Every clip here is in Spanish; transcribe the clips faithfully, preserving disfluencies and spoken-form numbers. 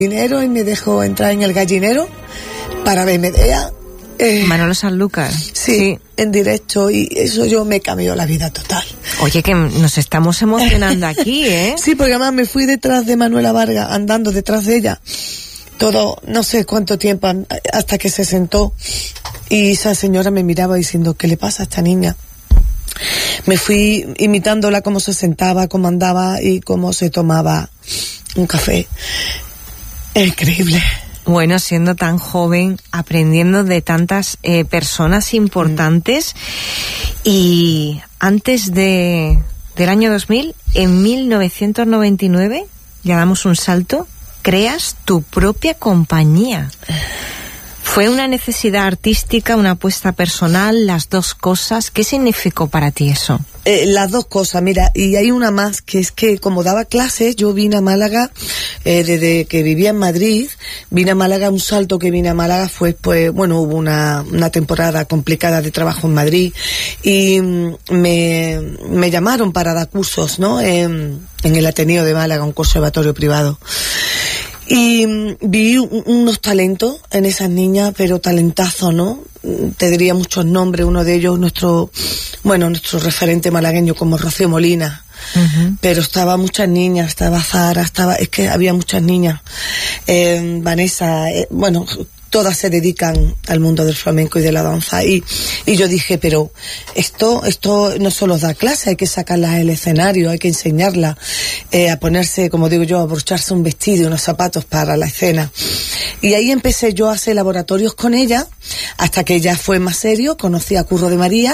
dinero y me dejó entrar en el gallinero para ver Medea. Eh, Manolo Sanlúcar. Sí, sí, en directo, y eso yo me cambió la vida total. Oye, que nos estamos emocionando aquí, ¿eh? Sí, porque además me fui detrás de Manuela Vargas, andando detrás de ella, todo, no sé cuánto tiempo, hasta que se sentó, y esa señora me miraba diciendo, ¿qué le pasa a esta niña? Me fui imitándola, cómo se sentaba, cómo andaba y cómo se tomaba un café. Es increíble. Bueno, siendo tan joven, aprendiendo de tantas eh, personas importantes. Y antes de del año dos mil, en mil novecientos noventa y nueve, ya damos un salto, creas tu propia compañía. ¿Fue una necesidad artística, una apuesta personal, las dos cosas? ¿Qué significó para ti eso? Eh, las dos cosas, mira, y hay una más, que es que como daba clases, yo vine a Málaga, eh, desde que vivía en Madrid, vine a Málaga, un salto que vine a Málaga fue, pues, bueno, hubo una, una temporada complicada de trabajo en Madrid, y me, me llamaron para dar cursos, ¿no?, en, en el Ateneo de Málaga, un conservatorio privado. Y vi unos talentos en esas niñas, pero talentazos, ¿no? Te diría muchos nombres, uno de ellos nuestro, bueno, nuestro referente malagueño como Rocío Molina. Uh-huh. Pero estaba muchas niñas, estaba Zara, estaba, es que había muchas niñas. Eh, Vanessa, eh, bueno, todas se dedican al mundo del flamenco y de la danza, y, y yo dije, pero esto esto no solo da clase, hay que sacarlas al escenario, hay que enseñarlas eh, a ponerse, como digo yo, a abrocharse un vestido y unos zapatos para la escena. Y ahí empecé yo a hacer laboratorios con ella, hasta que ya fue más serio, conocí a Curro de María,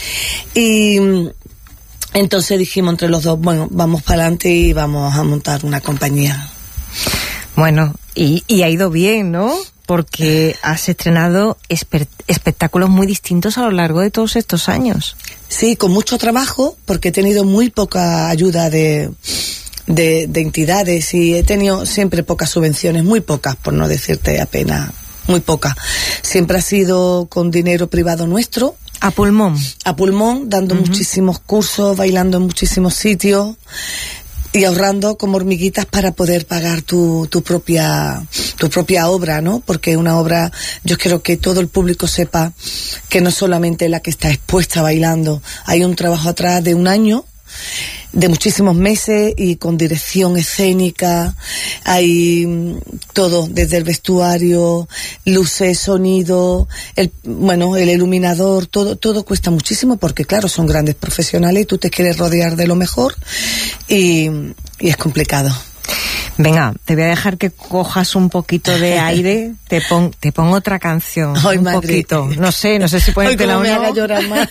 y entonces dijimos entre los dos, bueno, vamos para adelante y vamos a montar una compañía. Bueno, y, y ha ido bien, ¿no? Porque has estrenado espe- espectáculos muy distintos a lo largo de todos estos años. Sí, con mucho trabajo, porque he tenido muy poca ayuda de, de, de entidades, y he tenido siempre pocas subvenciones, muy pocas, por no decirte apenas, muy pocas. Siempre ha sido con dinero privado nuestro. A pulmón. A pulmón, dando uh-huh. muchísimos cursos, bailando en muchísimos sitios, y ahorrando como hormiguitas para poder pagar tu, tu propia, tu propia obra, ¿no? Porque una obra, yo quiero que todo el público sepa que no solamente la que está expuesta bailando, hay un trabajo atrás de un año, de muchísimos meses, y con dirección escénica, hay todo, desde el vestuario, luces, sonido, el, bueno, el iluminador, todo, todo cuesta muchísimo, porque claro, son grandes profesionales y tú te quieres rodear de lo mejor, y, y es complicado. Venga, te voy a dejar que cojas un poquito de aire, te pon, te pongo otra canción. Ay, un madre. poquito, no sé, no sé si ponértela o no. Me haga llorar más.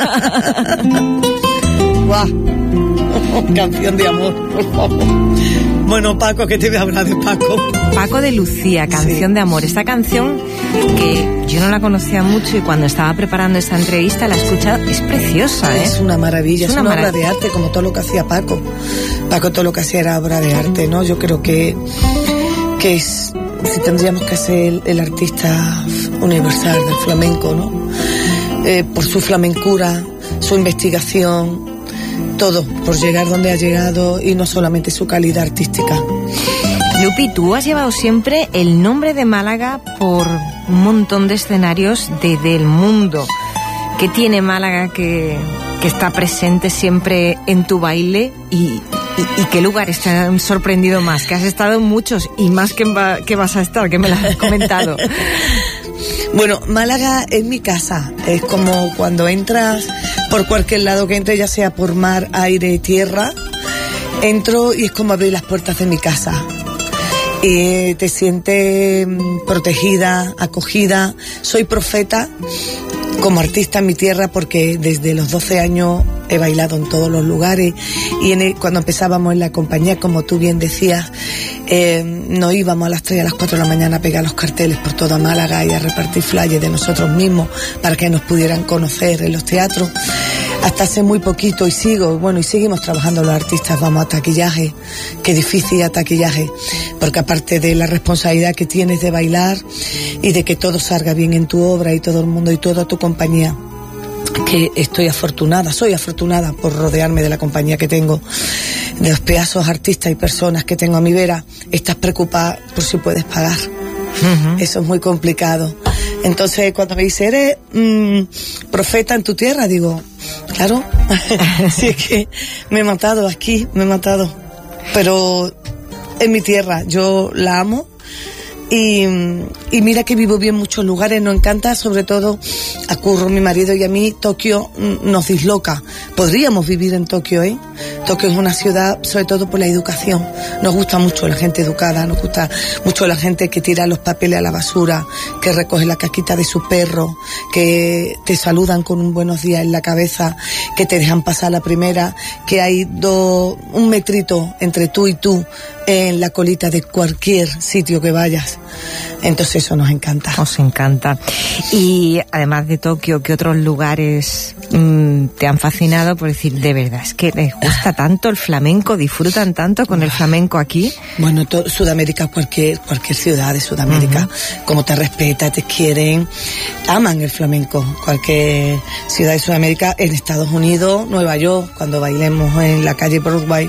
Guau. Canción de amor, por favor. Bueno, Paco, que te voy a hablar de Paco. Paco de Lucía, Canción sí. de amor. Esta canción, que yo no la conocía mucho, y cuando estaba preparando esta entrevista la he escuchado, es preciosa, ¿eh? Es una maravilla, es una, es una marav- obra de arte, como todo lo que hacía Paco. Paco todo lo que hacía era obra de arte, ¿no? Yo creo que, que es, si tendríamos que ser el, el artista universal del flamenco, ¿no? Eh, por su flamencura, su investigación, todo, por llegar donde ha llegado, y no solamente su calidad artística. Lupi, tú has llevado siempre el nombre de Málaga por un montón de escenarios de, del mundo. ¿Qué tiene Málaga que, que está presente siempre en tu baile? ¿Y, y, y qué lugares te han sorprendido más? Que has estado en muchos, y más que, va, que vas a estar, que me lo has comentado. Bueno, Málaga es mi casa, es como cuando entras por cualquier lado que entres, ya sea por mar, aire, tierra, entro y es como abrir las puertas de mi casa. Y te sientes protegida, acogida. Soy profeta como artista en mi tierra, porque desde los doce años he bailado en todos los lugares, y en el, cuando empezábamos en la compañía, como tú bien decías, eh, nos íbamos a las tres, a las cuatro de la mañana a pegar los carteles por toda Málaga y a repartir flyers de nosotros mismos para que nos pudieran conocer en los teatros. Hasta hace muy poquito, y sigo, bueno, y seguimos trabajando los artistas, vamos a taquillaje, qué difícil a taquillaje, porque aparte de la responsabilidad que tienes de bailar y de que todo salga bien en tu obra y todo el mundo y toda tu compañía, que estoy afortunada, soy afortunada por rodearme de la compañía que tengo, de los pedazos artistas y personas que tengo a mi vera. Estás preocupada por si puedes pagar. Uh-huh. Eso es muy complicado. Entonces, cuando me dice, ¿eres mmm, profeta en tu tierra? Digo, claro, sí, es que me he matado aquí, me he matado. Pero en mi tierra, yo la amo. Y, y mira que vivo bien en muchos lugares, nos encanta, sobre todo a Curro, mi marido y a mí, Tokio nos disloca. Podríamos vivir en Tokio, ¿eh? Tokio es una ciudad, sobre todo por la educación. Nos gusta mucho la gente educada, nos gusta mucho la gente que tira los papeles a la basura, que recoge la casquita de su perro, que te saludan con un buenos días en la cabeza, que te dejan pasar la primera, que hay dos, un metrito entre tú y tú en la colita de cualquier sitio que vayas. Entonces eso nos encanta. Os encanta. Y además de Tokio, ¿qué otros lugares mmm, te han fascinado? Por decir, de verdad, es que les gusta tanto el flamenco, disfrutan tanto con el flamenco aquí. Bueno, to- Sudamérica, cualquier cualquier ciudad de Sudamérica, uh-huh. como te respeta, te quieren, aman el flamenco. Cualquier ciudad de Sudamérica, en Estados Unidos, Nueva York, cuando bailemos en la calle Broadway,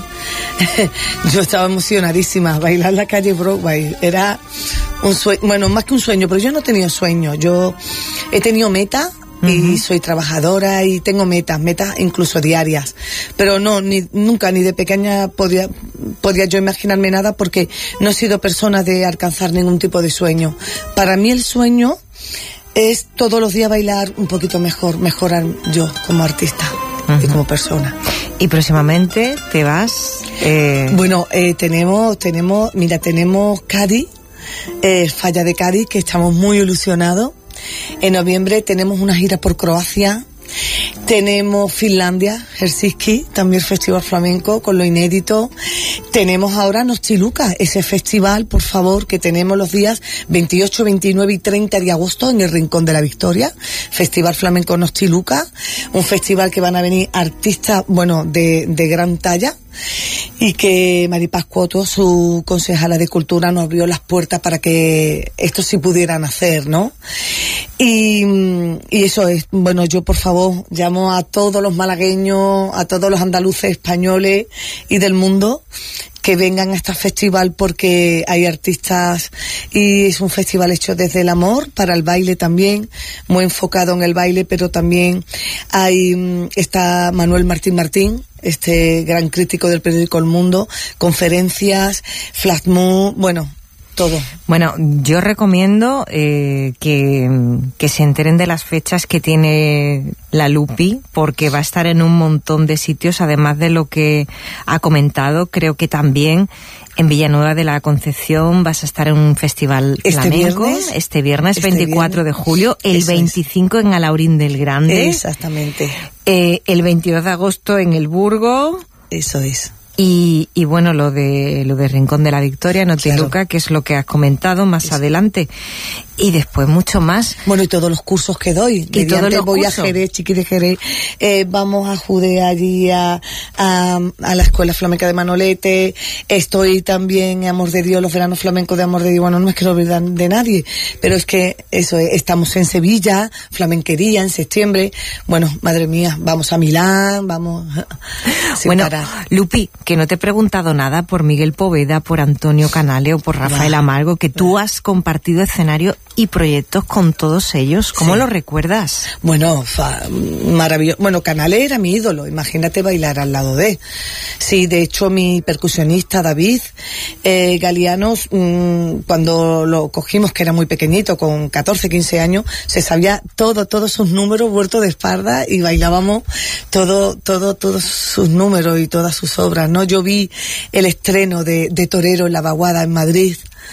yo estaba emocionadísima, bailar en la calle Broadway, era un sueño, bueno, más que un sueño, pero yo no he tenido sueño, yo he tenido metas. Uh-huh. Y soy trabajadora y tengo metas, metas incluso diarias. Pero no, ni nunca, ni de pequeña podía, podía yo imaginarme nada, porque no he sido persona de alcanzar ningún tipo de sueño. Para mí el sueño es todos los días bailar un poquito mejor, mejorar yo como artista. Uh-huh. Y como persona. Y próximamente te vas... Eh... Bueno, eh, tenemos, tenemos, mira, tenemos Cádiz, eh, Falla de Cádiz, que estamos muy ilusionados. En noviembre tenemos una gira por Croacia, tenemos Finlandia, Helsinki, también Festival Flamenco con lo inédito. Tenemos ahora Nostiluca, ese festival, por favor, que tenemos los días veintiocho, veintinueve y treinta de agosto en el Rincón de la Victoria. Festival Flamenco Nostiluca, un festival que van a venir artistas, bueno, de, de gran talla. Y que Maripaz Cuoto, su concejala de Cultura, nos abrió las puertas para que esto sí pudieran hacer, ¿no? Y, y eso es, bueno, yo por favor llamo a todos los malagueños, a todos los andaluces, españoles y del mundo, que vengan a este festival, porque hay artistas y es un festival hecho desde el amor, para el baile también, muy enfocado en el baile, pero también hay, está Manuel Martín Martín, este gran crítico del periódico El Mundo, conferencias, flash mob, bueno, todo. Bueno, yo recomiendo eh, que, que se enteren de las fechas que tiene la Lupi, porque va a estar en un montón de sitios, además de lo que ha comentado. Creo que también en Villanueva de la Concepción vas a estar en un festival este flamenco viernes, este viernes este veinticuatro viernes. de julio, el Eso veinticinco es. En Alaurín del Grande. Exactamente. Eh, el veintidós de agosto en El Burgo. Eso es. Y, y bueno, lo de lo de Rincón de la Victoria, Notiluca, claro, que es lo que has comentado más Eso. adelante. Y después mucho más. Bueno, y todos los cursos que doy. Y todos los voy cursos. a Jerez, Chiqui de Jerez, eh, vamos a Jude allí a, a, a la Escuela Flamenca de Manolete, estoy también en Amor de Dios, los veranos flamencos de Amor de Dios. Bueno, no es que lo olvidan de nadie, pero es que eso, estamos en Sevilla, flamenquería en septiembre. Bueno, madre mía, vamos a Milán, vamos... Bueno, parar. Lupi, que no te he preguntado nada por Miguel Poveda, por Antonio Canale o por Rafael wow. Amargo, que tú wow. has compartido escenario y proyectos con todos ellos. ¿Cómo sí. lo recuerdas? Bueno, maravilloso. Bueno, Canale era mi ídolo, imagínate bailar al lado de. Sí, de hecho mi percusionista David eh, Galianos, mmm, cuando lo cogimos, que era muy pequeñito, con catorce, quince años, se sabía todo, todos sus números vueltos de espalda y bailábamos todo, todo, todos sus números y todas sus obras, ¿no? Yo vi el estreno de, de Torero en la Vaguada en Madrid.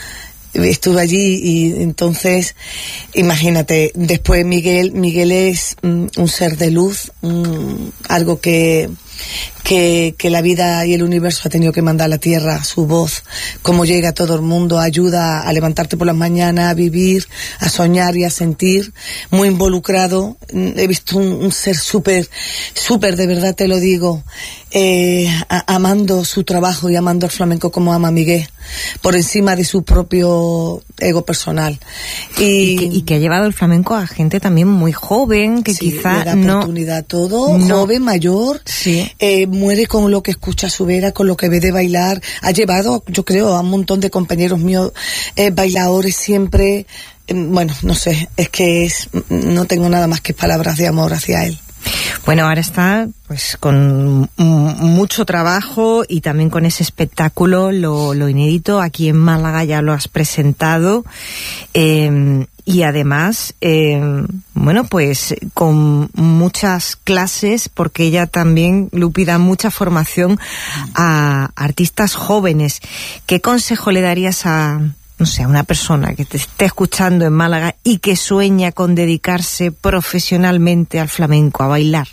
Estuve allí y entonces, imagínate, después Miguel, Miguel es um, un ser de luz, um, algo que, que, que la vida y el universo ha tenido que mandar a la tierra su voz, cómo llega a todo el mundo, ayuda a levantarte por las mañanas, a vivir, a soñar y a sentir, muy involucrado. He visto un, un ser súper, súper, de verdad te lo digo, eh, a, amando su trabajo y amando el flamenco como ama Miguel, por encima de su propio ego personal. Y, y, que, y que ha llevado el flamenco a gente también muy joven, que sí, quizá le da no... oportunidad a todo, no, joven, mayor, sí. eh, muere con lo que escucha a su vera, con lo que ve de bailar. Ha llevado, yo creo, a un montón de compañeros míos, eh, bailadores siempre, eh, bueno, no sé, es que es, no tengo nada más que palabras de amor hacia él. Bueno, ahora está pues con mucho trabajo y también con ese espectáculo, lo, lo inédito. Aquí en Málaga ya lo has presentado, eh, y además, eh, bueno, pues con muchas clases, porque ella también, Lupi, da mucha formación a artistas jóvenes. ¿Qué consejo le darías a, no sé, a una persona que te esté escuchando en Málaga y que sueña con dedicarse profesionalmente al flamenco, a bailar?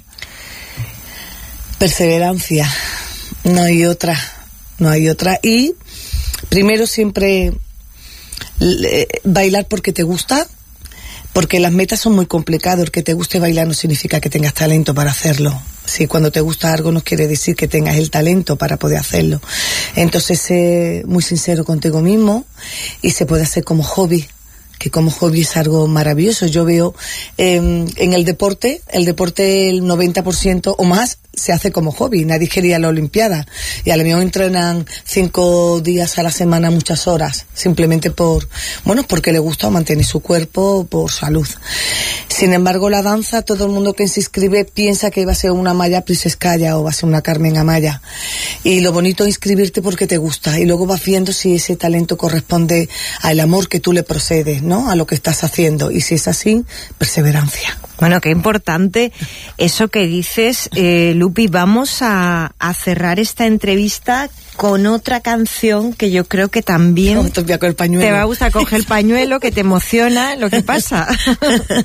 Perseverancia, no hay otra, no hay otra. Y primero siempre le, bailar porque te gusta, porque las metas son muy complicadas. El que te guste bailar no significa que tengas talento para hacerlo. Sí, cuando te gusta algo no quiere decir que tengas el talento para poder hacerlo. Entonces, sé muy sincero contigo mismo, y se puede hacer como hobby, que como hobby es algo maravilloso. Yo veo eh, en el deporte, el deporte el noventa por ciento o más se hace como hobby. Nadie quería la Olimpiada y a lo mejor entrenan cinco días a la semana, muchas horas, simplemente por, bueno, porque le gusta mantener su cuerpo, por salud. Sin embargo, la danza, todo el mundo que se inscribe piensa que va a ser una Amaya Prisescaya o va a ser una Carmen Amaya, y lo bonito es inscribirte porque te gusta, y luego vas viendo si ese talento corresponde al amor que tú le procedes, ¿no?, a lo que estás haciendo, y si es así, perseverancia. Bueno, qué importante eso que dices, eh, Lupi. Vamos a, a cerrar esta entrevista con otra canción que yo creo que también no, te, el pañuelo. te va a gustar. Coge el pañuelo, que te emociona. Lo que pasa